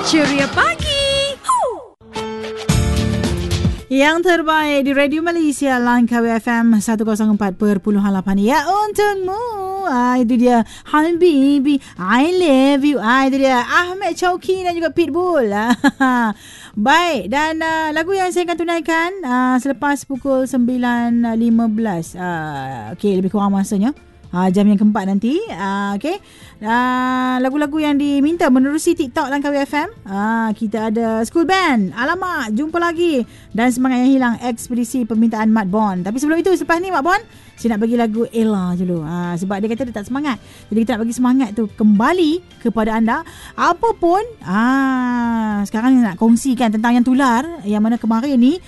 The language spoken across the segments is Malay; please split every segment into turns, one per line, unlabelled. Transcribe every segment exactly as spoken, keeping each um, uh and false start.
Ceria Pagi.
Yang terbaik di Radio Malaysia Langkawi F M seratus empat perpuluhan lapan. Ya untukmu. Ah, itu dia Habibi, I love you. Ah, itu dia Ahmad Chowki dan juga Pitbull. Baik, dan uh, lagu yang saya akan tunaikan uh, selepas pukul sembilan lima belas. Uh, Okey, lebih kurang masanya. Uh, jam yang keempat nanti. uh, Okay, uh, lagu-lagu yang diminta menerusi TikTok Langkawi F M. uh, Kita ada School Band, Alamak, Jumpa Lagi, dan Semangat Yang Hilang, Ekspedisi Permintaan Mat Bon. Tapi sebelum itu, selepas ni Mat Bon, saya nak bagi lagu Ella dulu. uh, Sebab dia kata dia tak semangat. Jadi kita nak bagi semangat tu kembali kepada anda. Apapun uh, sekarang nak kongsikan tentang yang tular, yang mana kemarin ni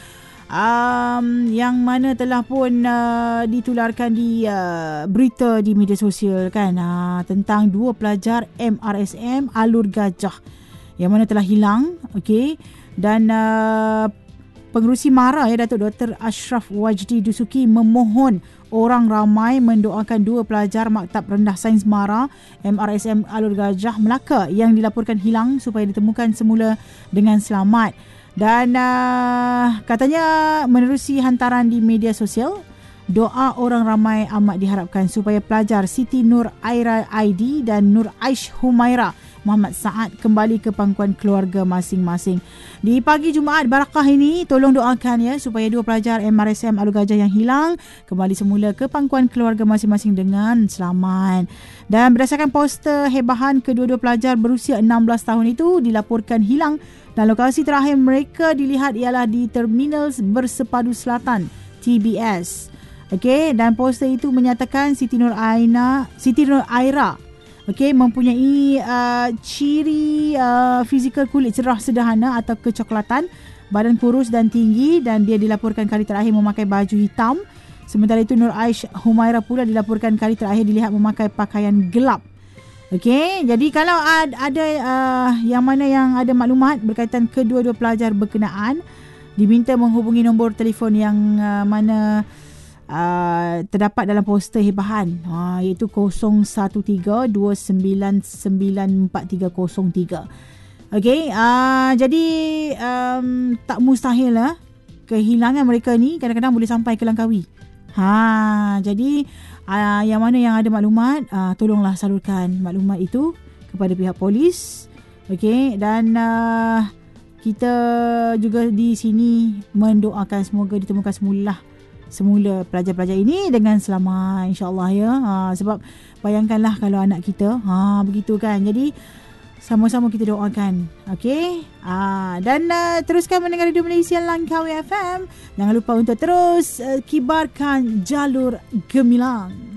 Um, yang mana telah pun uh, ditularkan di uh, berita di media sosial kan, uh, tentang dua pelajar M R S M Alur Gajah yang mana telah hilang. Okey, dan uh, Pengerusi MARA ya, Datuk Doktor Ashraf Wajdi Dusuki memohon orang ramai mendoakan dua pelajar Maktab Rendah Sains MARA M R S M Alur Gajah Melaka yang dilaporkan hilang supaya ditemukan semula dengan selamat. Dan uh, katanya menerusi hantaran di media sosial, doa orang ramai amat diharapkan supaya pelajar Siti Nur Aira Aidi dan Nur Aish Humaira Muhammad Saad kembali ke pangkuan keluarga masing-masing. Di pagi Jumaat Barakah ini, tolong doakan ya supaya dua pelajar M R S M Alur Gajah yang hilang kembali semula ke pangkuan keluarga masing-masing dengan selamat. Dan berdasarkan poster hebahan, kedua-dua pelajar berusia enam belas tahun itu dilaporkan hilang dan lokasi terakhir mereka dilihat ialah di Terminal Bersepadu Selatan T B S. Okey, dan poster itu menyatakan Siti Nur Aina, Siti Nur Aira, okey, mempunyai uh, ciri uh, fizikal kulit cerah sederhana atau kecoklatan, badan kurus dan tinggi, dan dia dilaporkan kali terakhir memakai baju hitam. Sementara itu Nur Aish Humaira pula dilaporkan kali terakhir dilihat memakai pakaian gelap. Okey, jadi kalau ada, ada uh, yang mana yang ada maklumat berkaitan kedua-dua pelajar berkenaan, diminta menghubungi nombor telefon yang uh, mana uh, terdapat dalam poster hebahan, uh, iaitu kosong satu tiga dua sembilan sembilan empat tiga kosong tiga. Okey, uh, jadi um, tak mustahil lah kehilangan mereka ni kadang-kadang boleh sampai ke Langkawi. Ha, jadi uh, yang mana yang ada maklumat, uh, tolonglah salurkan maklumat itu kepada pihak polis. Okey, dan uh, kita juga di sini mendoakan semoga ditemukan semula semula pelajar-pelajar ini dengan selamat, insya-Allah ya. Uh, sebab bayangkanlah kalau anak kita ha begitu kan. Jadi sama-sama kita doakan. Okey. Ah, dan uh, teruskan mendengar Radio Malaysia Langkawi F M. Jangan lupa untuk terus uh, kibarkan jalur gemilang.